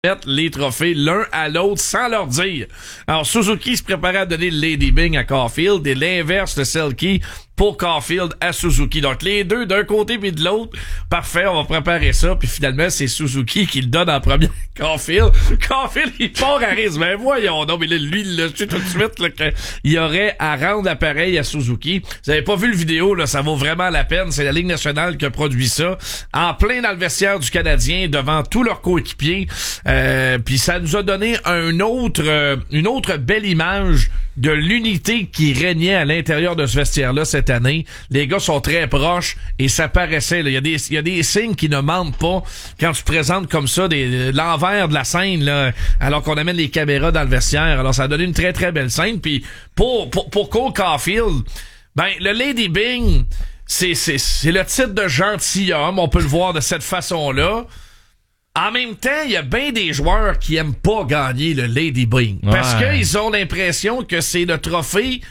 mettre les trophées l'un à l'autre sans leur dire. Alors, Suzuki se préparait à donner le Lady Byng à Caulfield et l'inverse de Selke pour Caulfield à Suzuki. Donc, les deux d'un côté puis de l'autre. Parfait, on va préparer ça. Puis finalement, c'est Suzuki qui le donne en premier à Caulfield. Caulfield, il part à risque. Ben voyons donc, mais là, lui, il l'a su tout de suite là, qu'il y aurait à rendre l'appareil à Suzuki. Vous avez pas vu le vidéo, là, ça vaut vraiment la peine. C'est la Ligue nationale qui a produit ça. En plein dans le vestiaire du Canadien, devant tous leurs coéquipiers. Puis ça nous a donné une autre belle image de l'unité qui régnait à l'intérieur de ce vestiaire-là cette année. Les gars sont très proches et ça paraissait. Il y a des signes qui ne mentent pas quand tu présentes comme ça l'envers de la scène là, alors qu'on amène les caméras dans le vestiaire. Alors ça a donné une très très belle scène. Puis pour Cole Caulfield, ben le Lady Byng, c'est le titre de gentilhomme. On peut le voir de cette façon-là. En même temps, il y a bien des joueurs qui aiment pas gagner le Lady Byng. Parce qu'ils ont l'impression que c'est le trophée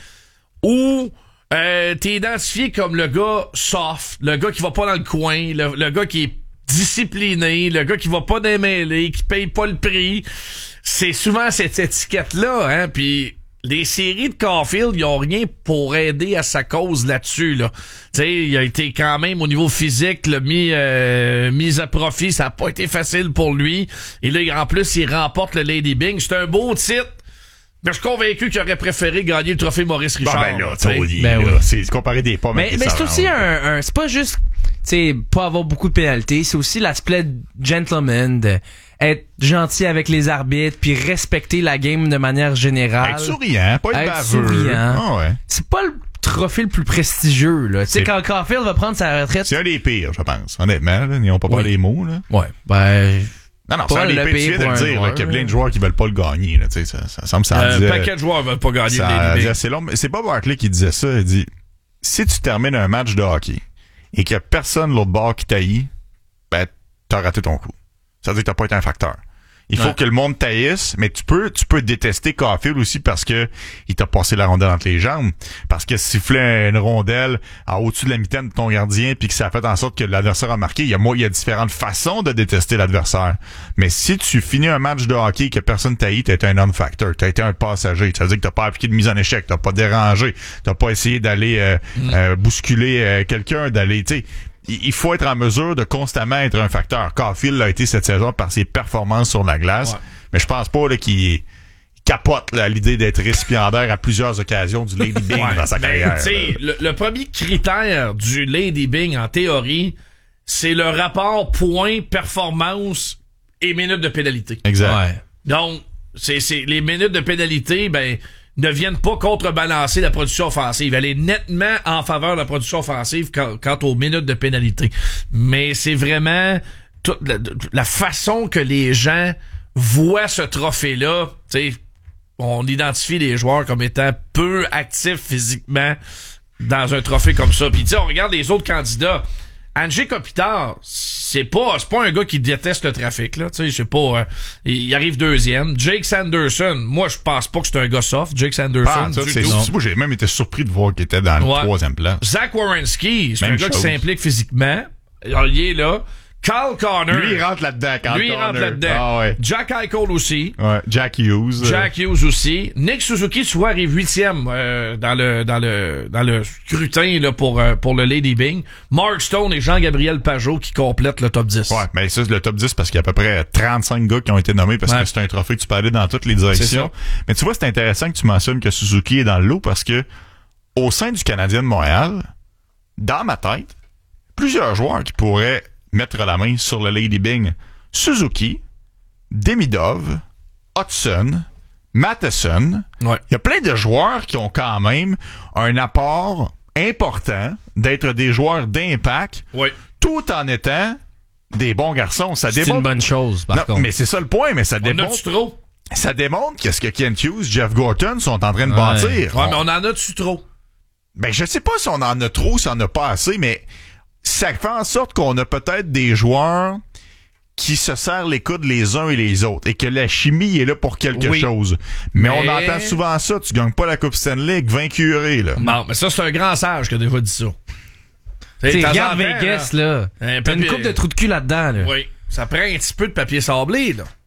où t'es identifié comme le gars soft, le gars qui va pas dans le coin, le gars qui est discipliné, le gars qui va pas démêler, qui paye pas le prix. C'est souvent cette étiquette-là, hein, puis les séries de Caulfield, ils ont rien pour aider à sa cause là-dessus, là. Tu sais, il a été quand même au niveau physique, mis à profit, ça a pas été facile pour lui. Et là, en plus, il remporte le Lady Byng. C'est un beau titre. Mais je suis convaincu qu'il aurait préféré gagner le trophée Maurice Richard. C'est comparer des pommes. Mais c'est aussi c'est pas juste, tu sais, pas avoir beaucoup de pénalités, c'est aussi l'aspect gentleman, de être gentil avec les arbitres puis respecter la game de manière générale. Être souriant, pas être baveux. Souriant. Ah ouais. C'est pas le trophée le plus prestigieux, là. Tu sais, quand Caulfield va prendre sa retraite. C'est un des pires, je pense. Honnêtement, là, ils n'ont pas parlé les mots, là. Ouais. Ben, non, c'est un des pires de dire là, qu'il y a plein de joueurs qui veulent pas le gagner, là. Tu sais, ça semble ça un paquet de joueurs veulent pas gagner le Lady Byng. C'est long. C'est pas Barkley qui disait ça. Il dit, si tu termines un match de hockey et qu'il y a personne de l'autre bord qui t'haït, ben, t'as raté ton coup. Ça veut dire que t'as pas été un facteur. Il faut que le monde taillisse, mais tu peux détester Caulfield aussi parce que il t'a passé la rondelle entre les jambes, parce que siffler une rondelle en au-dessus de la mitaine de ton gardien puis que ça a fait en sorte que l'adversaire a marqué. Il y a différentes façons de détester l'adversaire. Mais si tu finis un match de hockey et que personne taillit, t'as été un non-factor, t'as été un passager. Ça veut dire que t'as pas appliqué de mise en échec, t'as pas dérangé, t'as pas essayé d'aller bousculer quelqu'un, d'aller, tu sais. Il faut être en mesure de constamment être un facteur. Caulfield l'a été cette saison par ses performances sur la glace. Ouais. Mais je pense pas là, qu'il capote là, l'idée d'être récipiendaire à plusieurs occasions du Lady Byng dans sa carrière. Le premier critère du Lady Byng, en théorie, c'est le rapport point, performance et minutes de pénalité. Exact. Ouais. Donc, c'est les minutes de pénalité, ben, ne viennent pas contrebalancer la production offensive. Elle est nettement en faveur de la production offensive quant aux minutes de pénalité. Mais c'est vraiment toute la façon que les gens voient ce trophée-là. Tu sais, on identifie les joueurs comme étant peu actifs physiquement dans un trophée comme ça. Puis tu sais, on regarde les autres candidats. Andrei Kopitar, c'est pas un gars qui déteste le trafic, là. Tu sais, je sais pas, il arrive deuxième. Jake Sanderson, moi, je pense pas que c'est un gars soft. Jake Sanderson. Moi, j'ai même été surpris de voir qu'il était dans le troisième plan. Zach Werenski, c'est un gars qui s'implique physiquement. Alors, il est là. Carl Connor. Lui, il rentre là-dedans, Lui, il rentre là-dedans. Ah, ouais. Jack Eichel aussi. Ouais. Jack Hughes. Jack Hughes aussi. Nick Suzuki, tu vois, arrive 8e dans le scrutin là, pour le Lady Byng. Mark Stone et Jean-Gabriel Pajot qui complètent le top 10. Ouais, mais ça, c'est le top 10 parce qu'il y a à peu près 35 gars qui ont été nommés parce que c'est un trophée que tu peux aller dans toutes les directions. Mais tu vois, c'est intéressant que tu mentionnes que Suzuki est dans le lot parce que au sein du Canadien de Montréal, dans ma tête, plusieurs joueurs qui pourraient mettre la main sur le Lady Byng. Suzuki, Demidov, Hudson, Matheson. Ouais. Il y a plein de joueurs qui ont quand même un apport important d'être des joueurs d'impact, tout en étant des bons garçons. Ça c'est une bonne chose, par contre. Mais c'est ça le point, mais ça démontre... trop? Ça démontre qu'est-ce que Kent Hughes, Jeff Gorton sont en train de bâtir. Ouais, mais on en a-tu trop? Ben, je sais pas si on en a trop, si on en a pas assez, mais ça fait en sorte qu'on a peut-être des joueurs qui se serrent les coudes les uns et les autres et que la chimie est là pour quelque chose. Mais on entend souvent ça, tu gagnes pas la Coupe Stanley avec 20 curés, là. Non, mais ça, c'est un grand sage qui a déjà dit ça. Regarde Vegas, là. T'as une coupe de trous de cul là-dedans, là. Oui. Ça prend un petit peu de papier sablé, là.